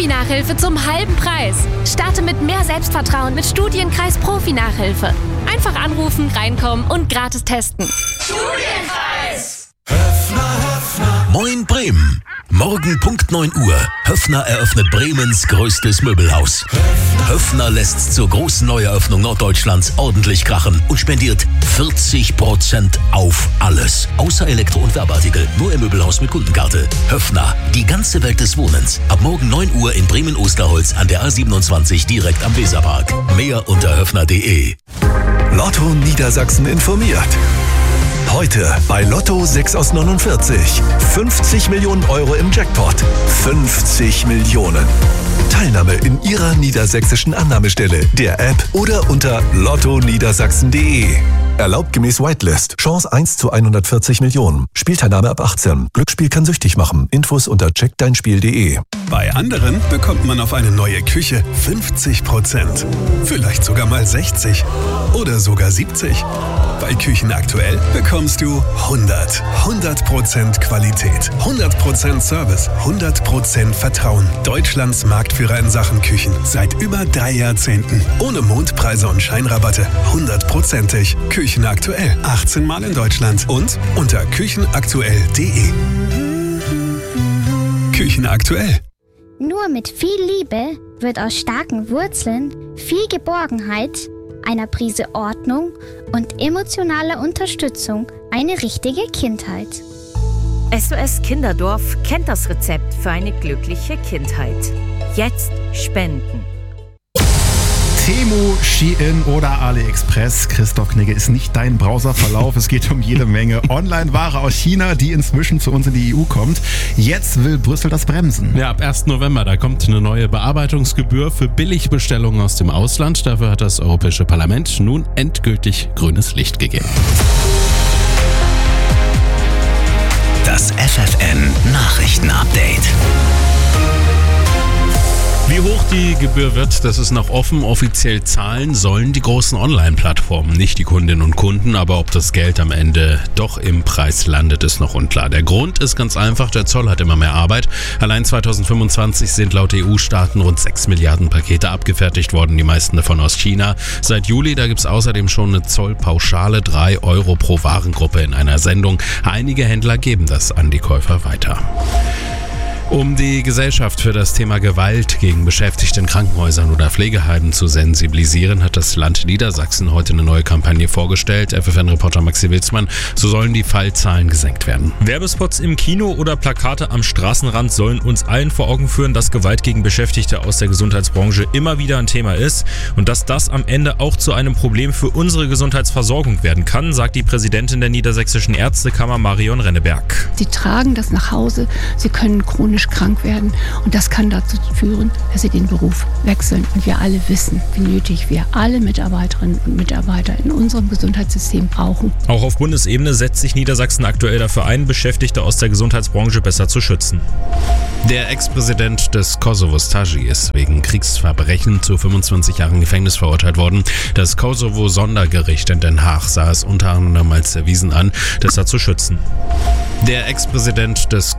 Profi-Nachhilfe zum halben Preis. Starte mit mehr Selbstvertrauen mit Studienkreis Profi-Nachhilfe. Einfach anrufen, reinkommen und gratis testen. Studienkreis! Höffner. Moin Bremen. Morgen Punkt 9 Uhr. Höffner eröffnet Bremens größtes Möbelhaus. Höffner lässt zur großen Neueröffnung Norddeutschlands ordentlich krachen und spendiert 40% auf alles. Außer Elektro- und Werbeartikel. Nur im Möbelhaus mit Kundenkarte. Höffner. Die ganze Welt des Wohnens. Ab morgen 9 Uhr in Bremen-Osterholz an der A27 direkt am Weserpark. Mehr unter höffner.de. Lotto Niedersachsen informiert. Heute bei Lotto 6 aus 49. 50 Millionen Euro im Jackpot. 50 Millionen. Teilnahme in Ihrer niedersächsischen Annahmestelle, der App oder unter lottoniedersachsen.de. Erlaubt gemäß Whitelist. Chance 1 zu 140 Millionen. Spielteilnahme ab 18. Glücksspiel kann süchtig machen. Infos unter checkdeinspiel.de. Bei anderen bekommt man auf eine neue Küche 50%. Vielleicht sogar mal 60. Oder sogar 70. Bei Küchen aktuell bekommst du 100% Qualität, 100% Service, 100% Vertrauen. Deutschlands Marktführer in Sachen Küchen seit über 3 Jahrzehnten. Ohne Mondpreise und Scheinrabatte, 100%ig. Küchen aktuell, 18 Mal in Deutschland und unter küchenaktuell.de. Küchen aktuell. Nur mit viel Liebe wird aus starken Wurzeln viel Geborgenheit, einer Prise Ordnung und emotionaler Unterstützung eine richtige Kindheit. SOS Kinderdorf kennt das Rezept für eine glückliche Kindheit. Jetzt spenden. Temu, Shein oder AliExpress. Christoph Knigge, ist nicht dein Browserverlauf. Es geht um jede Menge Online-Ware aus China, die inzwischen zu uns in die EU kommt. Jetzt will Brüssel das bremsen. Ja, ab 1. November, da kommt eine neue Bearbeitungsgebühr für Billigbestellungen aus dem Ausland. Dafür hat das Europäische Parlament nun endgültig grünes Licht gegeben. Das FFN-Nachrichten-Update. Wie hoch die Gebühr wird, das ist noch offen. Offiziell zahlen sollen die großen Online-Plattformen, nicht die Kundinnen und Kunden. Aber ob das Geld am Ende doch im Preis landet, ist noch unklar. Der Grund ist ganz einfach, der Zoll hat immer mehr Arbeit. Allein 2025 sind laut EU-Staaten rund 6 Milliarden Pakete abgefertigt worden, die meisten davon aus China. Seit Juli, da gibt es außerdem schon eine Zollpauschale, 3 Euro pro Warengruppe in einer Sendung. Einige Händler geben das an die Käufer weiter. Um die Gesellschaft für das Thema Gewalt gegen Beschäftigte in Krankenhäusern oder Pflegeheimen zu sensibilisieren, hat das Land Niedersachsen heute eine neue Kampagne vorgestellt. FFN-Reporter Maxi Wilsmann, so sollen die Fallzahlen gesenkt werden. Werbespots im Kino oder Plakate am Straßenrand sollen uns allen vor Augen führen, dass Gewalt gegen Beschäftigte aus der Gesundheitsbranche immer wieder ein Thema ist und dass das am Ende auch zu einem Problem für unsere Gesundheitsversorgung werden kann, sagt die Präsidentin der Niedersächsischen Ärztekammer Marion Renneberg. Sie tragen das nach Hause, sie können chronisch krank werden und das kann dazu führen, dass sie den Beruf wechseln. Und wir alle wissen, wie nötig wir alle Mitarbeiterinnen und Mitarbeiter in unserem Gesundheitssystem brauchen. Auch auf Bundesebene setzt sich Niedersachsen aktuell dafür ein, Beschäftigte aus der Gesundheitsbranche besser zu schützen. Der Ex-Präsident des Kosovos, Thaci, ist wegen Kriegsverbrechen zu 25 Jahren Gefängnis verurteilt worden. Das Kosovo-Sondergericht in Den Haag sah es unter anderem als erwiesen an, das zu schützen. Der Ex-Präsident des